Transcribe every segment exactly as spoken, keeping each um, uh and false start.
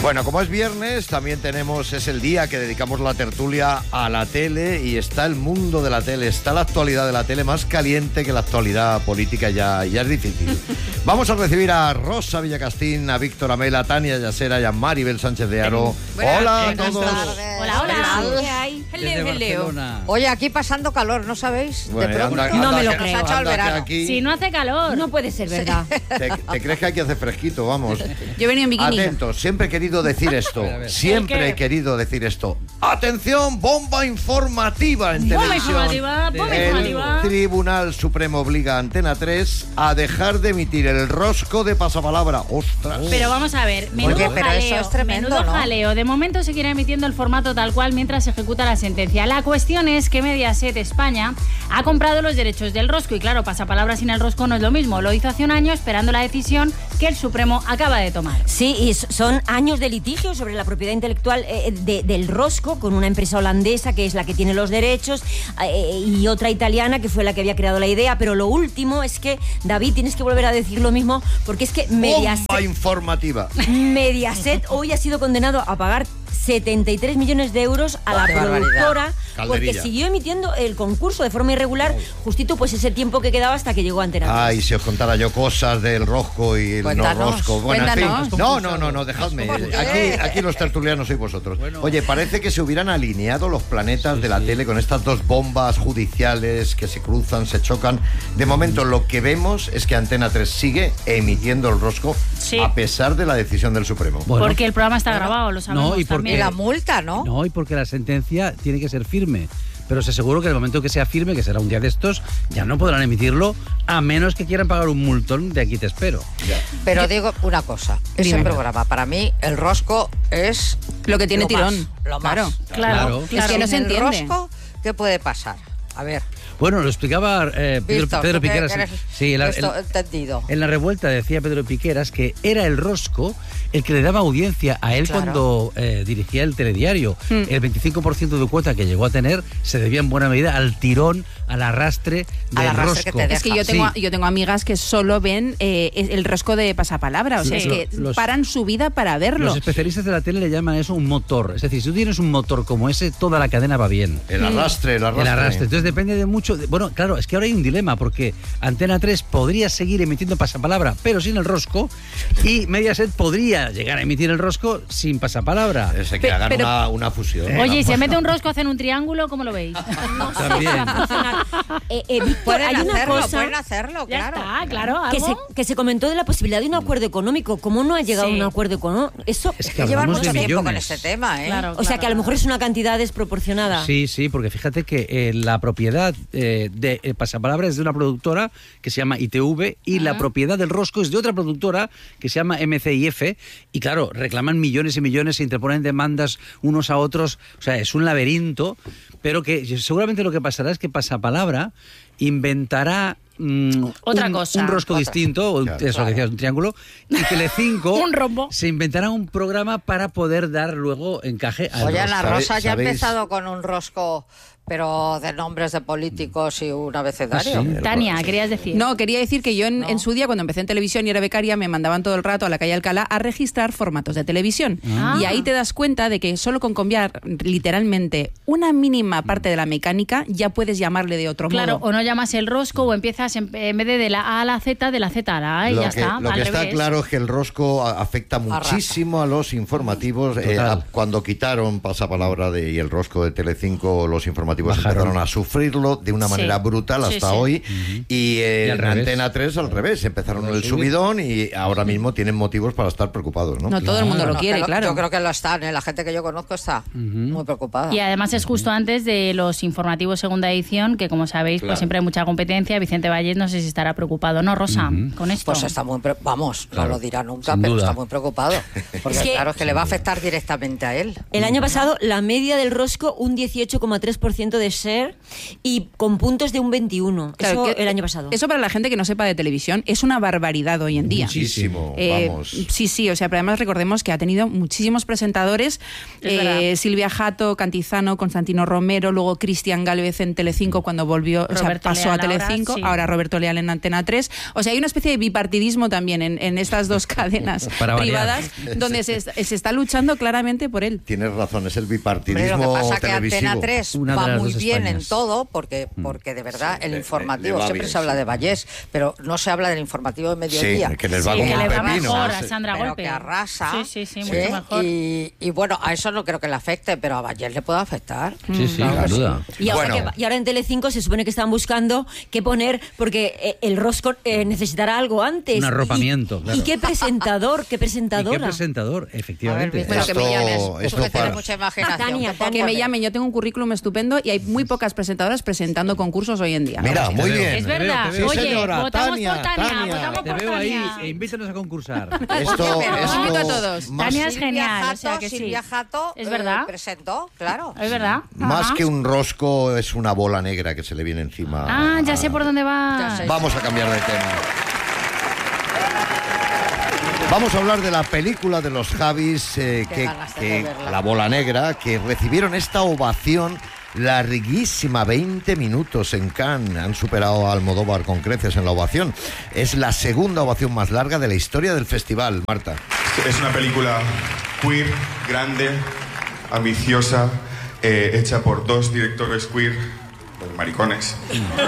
Bueno, como es viernes, también tenemos, es el día que dedicamos la tertulia a la tele y está el mundo de la tele, está la actualidad de la tele más caliente que la actualidad política, ya, ya es difícil. Vamos a recibir a Rosa Villacastín, a Víctor Amela, a Tania Yasera y a Maribel Sánchez de Aro. Buenas, hola a buenas todos. tardes. Hola, hola. ¿Qué hay? Hello, hello. Oye, aquí pasando calor, ¿no sabéis? Bueno, Te anda, pregunto. anda, No me lo que- creo. Nos ha echado el anda que verano. aquí Si no hace calor. No puede ser verdad. te, te crees que aquí hace fresquito, vamos. Yo he venido en bikini. Atentos, siempre he querido decir esto, siempre ¿El qué? he querido decir esto. Atención, bomba informativa en Bomba televisión. informativa, bomba El informativa. Tribunal Supremo obliga a Antena tres a dejar de emitir el rosco de pasapalabra. ¡Ostras! Pero vamos a ver, menudo Oye, pero jaleo, eso es tremendo, menudo ¿no? jaleo. De momento se quiere emitiendo el formato tal cual mientras se ejecuta la sentencia. La cuestión es que Mediaset España ha comprado los derechos del rosco y claro, pasapalabra sin el rosco no es lo mismo. Lo hizo hace un año esperando la decisión que el Supremo acaba de tomar. Sí, y son años de litigio sobre la propiedad intelectual eh, de, del rosco con una empresa holandesa que es la que tiene los derechos eh, y otra italiana que fue la que había creado la idea. Pero lo último es que, David, tienes que volver a decir lo mismo porque es que Mediaset, Bomba informativa. Mediaset hoy ha sido condenado a pagar setenta y tres millones de euros a la Qué barbaridad. productora porque Calderilla. siguió emitiendo el concurso de forma irregular justito pues ese tiempo que quedaba hasta que llegó Antena tres. Ay, si os contara yo cosas del rosco y el Cuéntanos, no rosco. Bueno, en fin. cuéntanos. No, no, no, no, dejadme. ¿Por qué? Aquí, aquí los tertulianos sois vosotros. Oye, parece que se hubieran alineado los planetas de la tele con estas dos bombas judiciales que se cruzan, se chocan. De momento, lo que vemos es que Antena tres sigue emitiendo el rosco Sí. a pesar de la decisión del Supremo. Bueno, Porque el programa está grabado, lo sabemos No, y Y también. la multa, ¿no? no, y porque la sentencia tiene que ser firme. Pero os aseguro que en el momento que sea firme, que será un día de estos, ya no podrán emitirlo a menos que quieran pagar un multón de aquí te espero. Pero digo una cosa, ese Dime. programa, para mí, el rosco es Lo que tiene lo tirón. más, lo Claro, más. claro, Claro. claro. Es que no se se entiende. el rosco, ¿qué puede pasar? A ver, Bueno, lo explicaba eh, Pedro, Víctor, Pedro tú que Piqueras. eres Sí, en la, esto en- entendido. en la revuelta decía Pedro Piqueras que era el rosco el que le daba audiencia a él Claro. cuando eh, dirigía el telediario. Mm. El veinticinco por ciento de cuota que llegó a tener se debía en buena medida al tirón, al arrastre del Al arrastre que rosco. te deja. Es que yo tengo, Sí. yo tengo amigas que solo ven eh, el rosco de pasapalabra, o sea, Sí. es que Los- paran su vida para verlo. Los especialistas de la tele le llaman a eso un motor. Es decir, si tú tienes un motor como ese, toda la cadena va bien. El arrastre, el arrastre. El arrastre. Entonces depende de mucho. de- bueno, claro, es que ahora hay un dilema porque Antena tres podría seguir emitiendo pasapalabra, pero sin el rosco, y Mediaset podría llegar a emitir el rosco sin pasapalabra. Ese que Pe- hagan pero- una, una fusión. Oye, y se mete un rosco, hacen un triángulo, ¿cómo lo veis? También. Eh, eh, Víctor, Pueden hay una hacerlo, cosa pueden hacerlo, Ya claro. está, claro. que ¿algo? se, que se comentó de la posibilidad de un acuerdo económico. ¿Cómo no ha llegado Sí. a un acuerdo económico? Eso, Es que Llevan hablamos mucho de tiempo con millones. ese tema, ¿eh? Claro, o sea, que a lo mejor es una cantidad desproporcionada. Sí, sí, porque fíjate que eh, la propiedad eh, de eh, pasapalabra es de una productora que se llama I T V y la propiedad del rosco es de otra productora que se llama M C I F y claro, reclaman millones y millones, se interponen demandas unos a otros, o sea, es un laberinto, pero que seguramente lo que pasará es que pasapalabra inventará mm, Otra un, cosa. un rosco Otra. distinto, o Claro. eso que decías, un triángulo, y Telecinco Un rombo. se inventará un programa para poder dar luego encaje al Oye, rosco. la ¿Sabe- Rosa ya ha sabéis? empezado con un rosco, pero de nombres de políticos y un abecedario. Ah, sí. Tania, querías decir. No, quería decir que yo en, No. en su día, cuando empecé en televisión y era becaria, me mandaban todo el rato a la calle Alcalá a registrar formatos de televisión. Ah. Y ahí te das cuenta de que solo con cambiar literalmente una mínima parte de la mecánica ya puedes llamarle de otro Claro, modo. o no llamas el rosco o empiezas en, en vez de, de la A a la Z, de la Z a la A y Lo ya que, está. lo al que está revés. claro es que el rosco a- afecta muchísimo a los informativos. Eh, Total. a- cuando quitaron pasapalabra de, y el rosco de Telecinco, los informativos Bajaron. empezaron a sufrirlo de una Sí. manera brutal Sí, hasta sí. hoy. Y eh, Y al en revés. Antena tres al revés, empezaron Al el subir. subidón y ahora mismo tienen motivos para estar preocupados, ¿no? No todo el mundo Bueno, lo quiere, que lo- claro. Yo creo que lo están, ¿eh? La gente que yo conozco está muy preocupada. Y además es justo antes de los informativos segunda edición, que como sabéis, Claro. pues siempre hay mucha competencia. Vicente Valles no sé si estará preocupado, ¿no, Rosa? Con esto. Pues está muy, pre- vamos, Claro. no lo dirá nunca, Sin pero duda. está muy preocupado. Porque Es que- claro, es que le va a afectar directamente a él. El año pasado la media del rosco un dieciocho coma tres por ciento ciento de share y con puntos de un veintiuno. Claro, eso que- el año pasado. Eso para la gente que no sepa de televisión es una barbaridad hoy en día. Muchísimo, Eh, vamos. sí, sí, o sea, pero además recordemos que ha tenido muchísimos presentadores, Es eh, verdad. Silvia Jato, Cantizano, Constantino Romero, luego Cristian Gálvez en Telecinco cuando volvió, o sea, Roberto pasó a Leal ahora, Telecinco, sí. ahora Roberto Leal en Antena tres. O sea, hay una especie de bipartidismo también en, en estas dos cadenas Para variar. privadas donde se, se está luchando claramente por él. Tienes razón, es el Hombre, bipartidismo lo que pasa que televisivo. Antena tres Una de va las muy dos bien Españas. en todo, porque, porque de verdad el le- informativo, le va siempre bien, se habla sí. de Vallés, pero no se habla del informativo de mediodía. Sí, que les va Sí, como que un le va pepino. mejor ¿no? a Sandra pero Golpe. que arrasa. Sí, sí, sí, mucho mejor. Y, y bueno, a eso no creo que le afecte, pero a Vallés le puede afectar. Sí, sí, Claro que sin duda. Y ahora, Bueno. que- y ahora en Telecinco se supone que están buscando qué poner, porque eh, el rosco eh, necesitará algo antes. Un arropamiento, Y, claro. y qué presentador, qué ¿Y presentadora. qué presentador? Efectivamente. A ver, Bueno, que me Esto- llames. esto Porque tiene para- mucha imaginación. Tania, te puedo Que me poner. llamen, yo tengo un currículum estupendo y hay muy pocas presentadoras presentando concursos hoy en día. Mira, Te muy veo. bien. Es Te veo, verdad. te veo. Oye, Sí, señora, votamos Tania, por Tania, Tania. votamos Te por veo ahí Tania. e invítanos a concursar. Esto, Pero esto invito a todos. Más, Tania es Silvia genial, o Jato, sea que sí. Silvia Jato, Es eh, verdad. presentó, claro. Es verdad. más Ajá. que un rosco, es una bola negra que se le viene encima. Ah, ya sé por dónde va. Ya sé. Vamos a cambiar de tema. Vamos a hablar de la película de los Javis, eh, Qué que, ganas de que- verla. La Bola Negra, que recibieron esta ovación larguísima, veinte minutos en Cannes. Han superado a Almodóvar con creces en la ovación. Es la segunda ovación más larga de la historia del festival, Marta. Es una película queer, grande, ambiciosa, eh, hecha por dos directores queer, pues, maricones.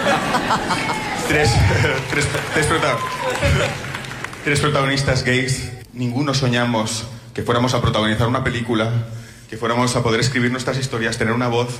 tres, tres, tres, prota- tres protagonistas gays. Ninguno soñamos que fuéramos a protagonizar una película, que fuéramos a poder escribir nuestras historias, tener una voz,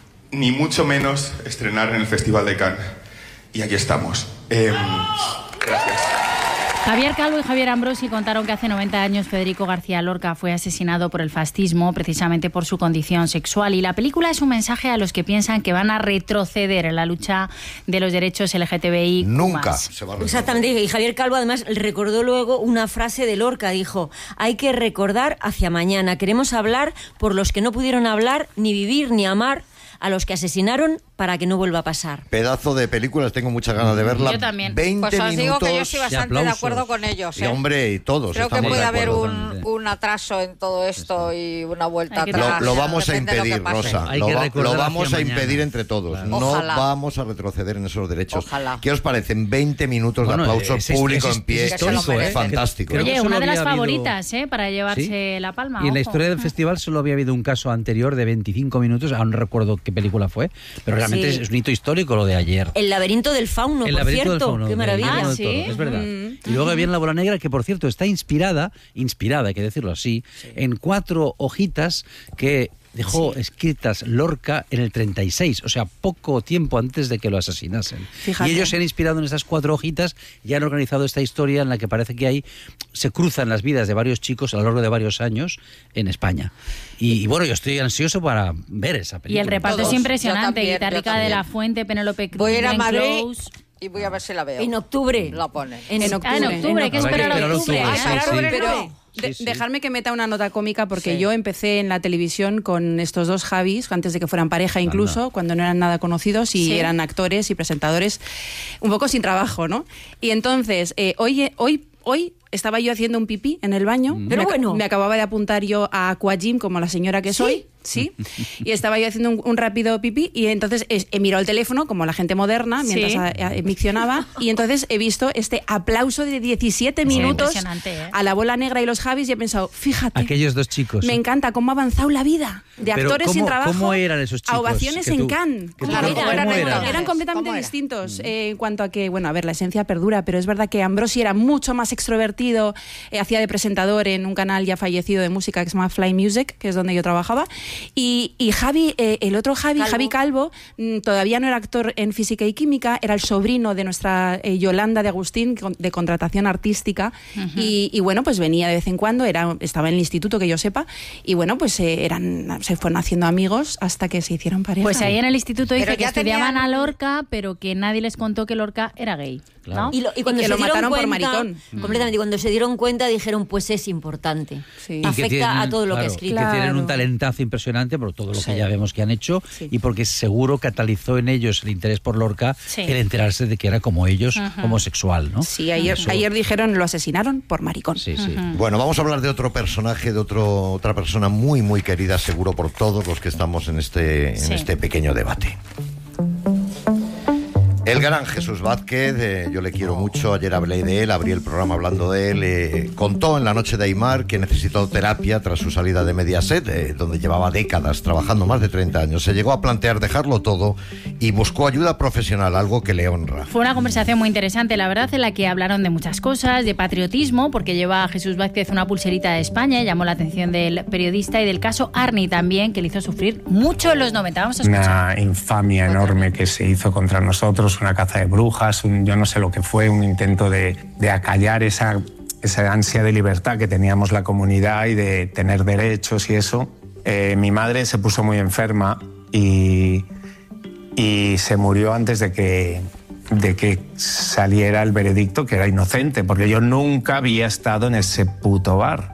ni mucho menos estrenar en el Festival de Cannes. Y aquí estamos. Eh, gracias. Javier Calvo y Javier Ambrosi contaron que hace noventa años Federico García Lorca fue asesinado por el fascismo precisamente por su condición sexual, y la película es un mensaje a los que piensan que van a retroceder en la lucha de los derechos L G T B I. Nunca se va a resolver. Exactamente, y Javier Calvo además recordó luego una frase de Lorca, dijo: hay que recordar hacia mañana, queremos hablar por los que no pudieron hablar, ni vivir, ni amar, a los que asesinaron, para que no vuelva a pasar. Pedazo de películas, tengo muchas ganas de verla. Yo también. veinte Pues os digo minutos. que yo estoy bastante de aplausos. acuerdo con ellos. Y ¿eh? hombre, y todos Creo que estamos puede de haber acuerdo. un, totalmente. un atraso en todo esto y una vuelta Hay que- atrás. Lo, lo vamos a Depende de lo que impedir, pase. Rosa. Hay Lo, que va- recordar lo vamos hacia a mañana. impedir entre todos. Claro. No Ojalá. vamos a retroceder en esos derechos. Ojalá. ¿Qué os parecen? veinte minutos Bueno, de aplauso es- es- público es- en pie. es Que se lo histórico, ¿eh? merecen. Fantástico. Creo que Oye, solo una de las había habido- favoritas, ¿eh? Para llevarse la palma. Y en la ojo. historia del festival solo había habido un caso anterior de veinticinco minutos, aún no recuerdo qué película fue, pero realmente Sí. es un hito histórico lo de ayer. El laberinto del fauno, El por laberinto del cierto, fauno, qué del maravilla. Guillermo Ah, del Toro, ¿sí? es verdad. Mm. Y luego viene La Bola Negra, que por cierto está inspirada, inspirada, hay que decirlo así, en cuatro hojitas que dejó escritas Lorca en el treinta y seis, o sea, poco tiempo antes de que lo asesinasen. Fíjate. Y ellos se han inspirado en estas cuatro hojitas y han organizado esta historia en la que parece que hay, se cruzan las vidas de varios chicos a lo largo de varios años en España. Y, y bueno, yo estoy ansioso para ver esa Y película. el reparto Todos. es impresionante. Yo también, Guitarrica yo de también. la Fuente, Penélope Voy a ir a Glenn Madrid Close. y voy a ver si la veo. En octubre. La ponen. En, En Ah, en octubre, hay que Habrá que esperar a esperar octubre. octubre, ¿eh? sí, sí. Pero- De- Sí, sí. Dejarme que meta una nota cómica porque Sí. yo empecé en la televisión con estos dos Javis, antes de que fueran pareja incluso, Anda. cuando no eran nada conocidos y Sí. eran actores y presentadores un poco sin trabajo, ¿no? Y entonces, eh, hoy, hoy, hoy estaba yo haciendo un pipí en el baño. Pero me, ac- bueno. me acababa de apuntar yo a Aquagym como la señora que soy. Sí, y estaba yo haciendo un, un rápido pipí y entonces es- he mirado el teléfono como la gente moderna mientras Sí. a- a- miccionaba y entonces he visto este aplauso de diecisiete Sí, minutos impresionante, ¿eh? a La Bola Negra y los Javis y he pensado, fíjate, Aquellos dos chicos. me encanta cómo ha avanzado la vida de Pero actores ¿cómo- sin trabajo cómo eran esos chicos a ovaciones que tú- en Cannes. que tú- Claro, ¿Cómo eran, eran? eran- ¿Cómo eran completamente era? distintos eh, en cuanto a que, bueno, a ver, la esencia perdura, pero es verdad que Ambrosi era mucho más extrovertido, eh, hacía de presentador en un canal ya fallecido de música que se llama Fly Music, que es donde yo trabajaba, y, y Javi, eh, el otro Javi, Calvo. Javi Calvo, mm, todavía no era actor en Física y Química, era el sobrino de nuestra eh, Yolanda de Agustín, con- de contratación artística, y, y bueno, pues venía de vez en cuando, era, estaba en el instituto, que yo sepa, y bueno, pues eh, eran, se fueron haciendo amigos hasta que se hicieron pareja. Pues ahí en el instituto dice Pero que ya estudiaban tenían- a Lorca, pero que nadie les contó que Lorca era gay. Claro. ¿no? Y, lo- y cuando que se lo dieron mataron por cuenta, maricón. completamente, y cuando se dieron cuenta dijeron, pues es importante. Sí. Y que Afecta tienen- a todo lo que ha claro, escrito. que tienen un Claro. talentazo impresionante. impresionante por todo lo Sí. que ya vemos que han hecho Sí. y porque seguro catalizó en ellos el interés por Lorca Sí. el enterarse de que era como ellos, Ujú. homosexual, ¿no? Sí, ayer, Eso- ayer dijeron lo asesinaron por maricón. Sí, sí. Bueno, vamos a hablar de otro personaje, de otro, otra persona muy, muy querida, seguro por todos los que estamos en este, en Sí. este pequeño debate. El gran Jesús Vázquez, eh, yo le quiero mucho, ayer hablé de él, abrí el programa hablando de él, eh, contó en la noche de Aimar que necesitó terapia tras su salida de Mediaset, eh, donde llevaba décadas trabajando, más de treinta años. Se llegó a plantear dejarlo todo y buscó ayuda profesional, algo que le honra. Fue una conversación muy interesante, la verdad, en la que hablaron de muchas cosas, de patriotismo, porque lleva a Jesús Vázquez una pulserita de España, llamó la atención del periodista, y del caso Arni también, que le hizo sufrir mucho en los noventa. Vamos a escuchar. Una infamia enorme que se hizo contra nosotros, una caza de brujas, un, yo no sé lo que fue, un intento de, de acallar esa, esa ansia de libertad que teníamos la comunidad y de tener derechos y eso. Eh, mi madre se puso muy enferma y, y se murió antes de que, de que saliera el veredicto, que era inocente, porque yo nunca había estado en ese puto bar.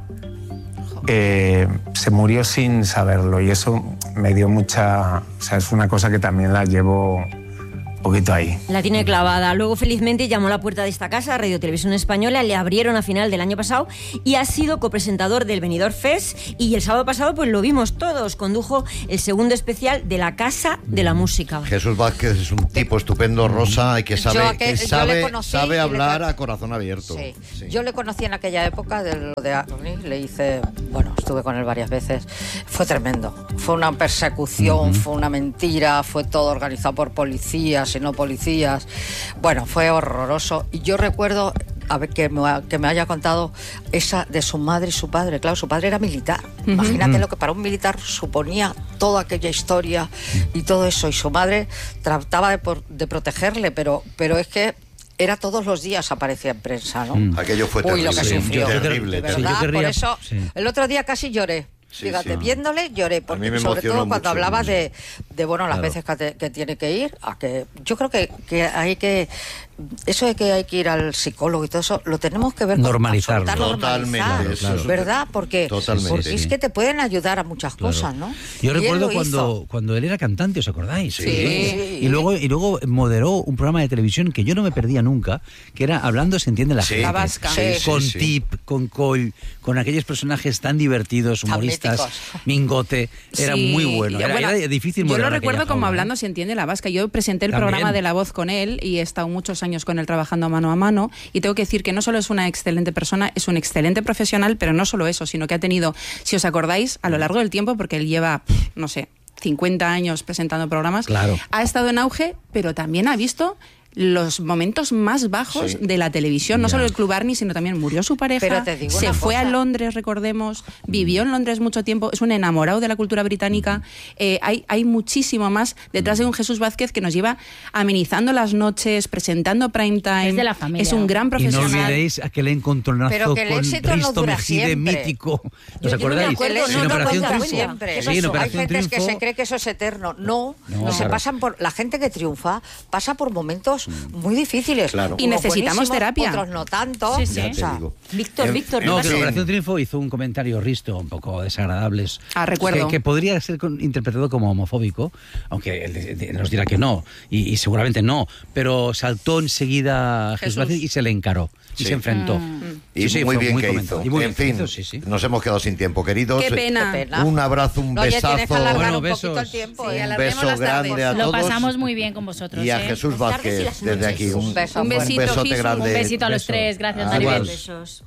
Eh, se murió sin saberlo y eso me dio mucha... O sea, es una cosa que también la llevo un poquito ahí. La tiene clavada. Luego, felizmente, llamó a la puerta de esta casa, Radio Televisión Española, le abrieron a final del año pasado y ha sido copresentador del Benidorm Fest, y el sábado pasado pues lo vimos todos, condujo el segundo especial de la Casa de la Música. Jesús Vázquez es un tipo estupendo, Rosa, y que sabe, Yo aquel- que yo le sabe, conocí sabe y le hablar ca- a corazón abierto. Sí. Sí. Yo le conocí en aquella época de lo de Arni, le hice, bueno, estuve con él varias veces. Fue tremendo. Fue una persecución, fue una mentira, fue todo organizado por policías y no policías. Bueno, fue horroroso. Y yo recuerdo a ver, que, me, que me haya contado esa de su madre y su padre. Claro, su padre era militar. Uh-huh. Imagínate lo que para un militar suponía toda aquella historia y todo eso. Y su madre trataba de, por, de protegerle, pero, pero es que era todos los días, aparecía en prensa, ¿no? Mm. Aquello fue terrible. Uy, lo que sí, sufrió. Terrible, De verdad, sí, yo querría, por eso, sí. el otro día casi lloré. Sí, Fíjate, sí. viéndole lloré, porque me sobre todo emocionó cuando mucho, hablaba mucho. de, de bueno, las Claro. veces que, te- que tiene que ir, a que yo creo que, que hay que, eso de que hay que ir al psicólogo y todo eso, lo tenemos que ver con Normalizarlo. absoluta Totalmente, normalidad, eso es- ¿verdad? Porque, Totalmente, porque es sí. que te pueden ayudar a muchas Claro. cosas, ¿no? Yo Y él recuerdo lo cuando, hizo. cuando él era cantante, ¿os acordáis? Sí. Sí. Y luego, y luego moderó un programa de televisión que yo no me perdía nunca, que era Hablando se entiende la Sí. gente. La Vasca. Sí, sí, Con sí. Tip, con Coll, con aquellos personajes tan divertidos, Tan humoristas, míticos. Mingote, era Sí, muy bueno. y, Era, bueno, era difícil Yo moderar lo aquella recuerdo como jaula, ¿eh? Hablando se entiende la vasca. Yo presenté el También. programa de La Voz con él y he estado muchos años con él trabajando mano a mano, y tengo que decir que no solo es una excelente persona, es un excelente profesional, pero no solo eso, sino que ha tenido, si os acordáis, a lo largo del tiempo, porque él lleva, pff, no sé, cincuenta años presentando programas, Claro. ha estado en auge, pero también ha visto los momentos más bajos Sí. de la televisión, no Ya. solo el Club Arni, sino también murió su pareja, Pero te digo se una fue a cosa. Londres, recordemos, vivió en Londres mucho tiempo, es un enamorado de la cultura británica. Eh, hay, hay muchísimo más detrás de un Jesús Vázquez que nos lleva amenizando las noches, presentando prime time. Es de la familia. Es un gran Y no profesional. olvidéis aquel encontronazo Pero que el con éxito no Risto dura Mejide, siempre. mítico. Yo- ¿Os yo no me acordáis? acuerdo, Que el no, éxito en no Operación dura Triunfo. siempre. Sí, Eso en es. Hay Operación gente que Triunfo. se cree que eso es eterno. No, No, no, se claro. pasan por la gente que triunfa pasa por momentos muy difíciles. Claro. Y Unos necesitamos buenísimos, terapia. Otros no tanto. Sí, sí. Ya O te sea, digo. Víctor, En- Víctor, en No, que fin. en Operación Triunfo hizo un comentario Risto un poco desagradables. Ah, recuerdo. Que, que podría ser con- interpretado como homofóbico, aunque él de- de- nos dirá que no, y, y seguramente no, pero saltó enseguida Jesús Jesús. Vázquez y se le encaró, y Sí. se enfrentó. Y Sí, sí, muy fue bien que comentado. hizo. Y muy En bien que fin, hizo, sí, sí. nos hemos quedado sin tiempo, queridos. Qué pena. Qué pena. Un abrazo, un No, oye, besazo. tienes que alargar Bueno, un poquito besos. el tiempo. Sí, ¿eh? Un alarguemos beso las tardes. grande a Lo todos. pasamos muy bien con vosotros. Y a ¿eh? Jesús Las tardes y Vázquez, las desde noches. aquí, un, Un beso Un fuerte. besito, besote Jesús. grande. Un besito a los Beso. tres. Gracias, Adiós. Maribel. Besos.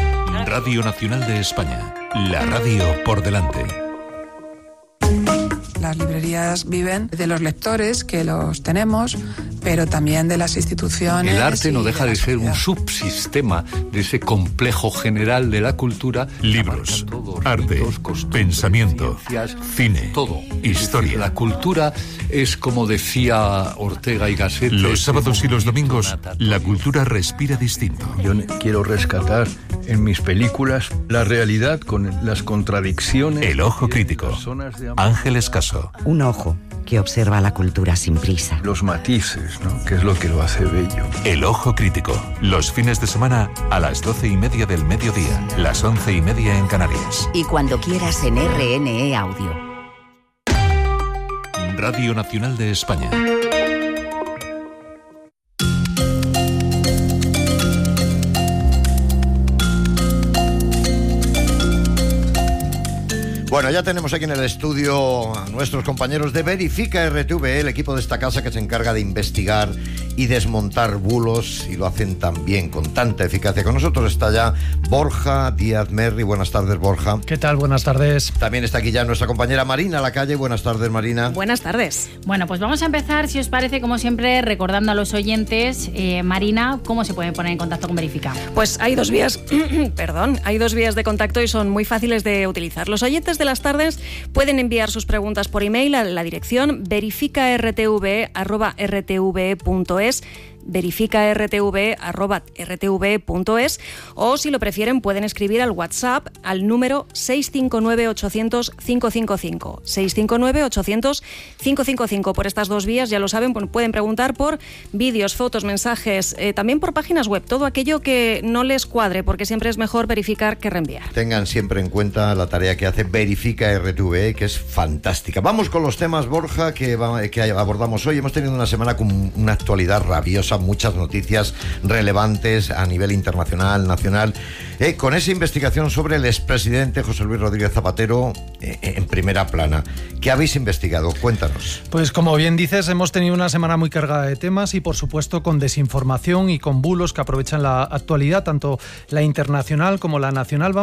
Radio Nacional de España. La radio por delante. Las librerías viven de los lectores, que los tenemos, pero también de las instituciones. El arte no y deja la de ser un sociedad. subsistema de ese complejo general de la cultura. Libros, que abarca todo, arte, ritos, costumbres, pensamiento, ciencias, cine, todo. historia. La cultura es, como decía Ortega y Gasset, Los sábados y los domingos, la cultura respira distinto. Yo ne- quiero rescatar en mis películas la realidad con las contradicciones. El ojo de crítico. personas de- Ángel Escaso. Un ojo que observa la cultura sin prisa. Los matices, ¿no? Que es lo que lo hace bello. El ojo crítico. Los fines de semana a las doce y media del mediodía, las once y media en Canarias. Y cuando quieras en R N E Audio. Radio Nacional de España. Bueno, ya tenemos aquí en el estudio a nuestros compañeros de Verifica R T V, el equipo de esta casa que se encarga de investigar y desmontar bulos, y lo hacen tan bien, con tanta eficacia. Con nosotros está ya Borja Díaz Merri. Buenas tardes, Borja. ¿Qué tal? Buenas tardes. También está aquí ya nuestra compañera Marina Lacalle. Buenas tardes, Marina. Buenas tardes. Bueno, pues vamos a empezar, si os parece, como siempre, recordando a los oyentes, eh, Marina, ¿cómo se pueden poner en contacto con Verifica? Pues hay dos vías, perdón, hay dos vías de contacto y son muy fáciles de utilizar. Los oyentes de las tardes pueden enviar sus preguntas por email a la dirección verificartv arroba rtv punto es, verificartv arroba rtv punto es, o si lo prefieren pueden escribir al WhatsApp al número seis cinco nueve ochocientos cinco cinco cinco, seis cinco nueve ochocientos cinco cinco cinco. Por estas dos vías, ya lo saben, pueden preguntar por vídeos, fotos, mensajes, eh, también por páginas web, todo aquello que no les cuadre, porque siempre es mejor verificar que reenviar. Tengan siempre en cuenta la tarea que hace Verifica R T V, que es fantástica. Vamos con los temas, Borja, que, va, que abordamos hoy. Hemos tenido una semana con una actualidad rabiosa, muchas noticias relevantes a nivel internacional, nacional, eh, con esa investigación sobre el expresidente José Luis Rodríguez Zapatero eh, en primera plana. ¿Qué habéis investigado? Cuéntanos. Pues como bien dices, hemos tenido una semana muy cargada de temas y por supuesto con desinformación y con bulos que aprovechan la actualidad, tanto la internacional como la nacional.